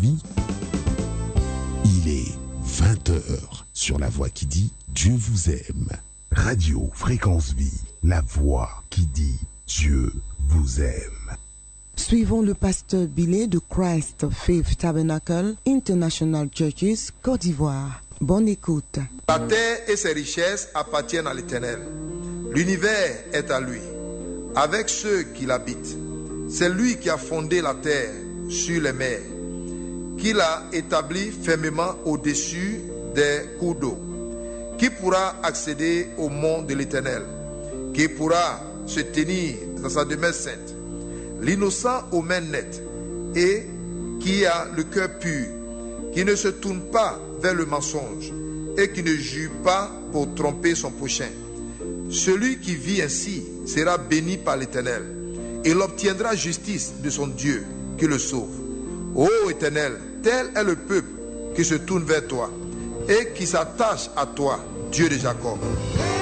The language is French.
Vie. Il est 20h sur la voix qui dit Dieu vous aime. Radio Fréquence Vie, la voix qui dit Dieu vous aime. Suivons le pasteur Billet de Christ Faith Tabernacle International Churches, Côte d'Ivoire. Bonne écoute. La terre et ses richesses appartiennent à l'Éternel. L'univers est à lui, avec ceux qui l'habitent. C'est lui qui a fondé la terre sur les mers, qui l'a établie fermement au-dessus des cours d'eau. Qui pourra accéder au mont de l'Éternel? Qui pourra se tenir dans sa demeure sainte? L'innocent aux mains nettes et qui a le cœur pur, qui ne se tourne pas vers le mensonge et qui ne jure pas pour tromper son prochain. Celui qui vit ainsi sera béni par l'Éternel. Il obtiendra justice de son Dieu qui le sauve. Ô Éternel, tel est le peuple qui se tourne vers toi et qui s'attache à toi, Dieu de Jacob.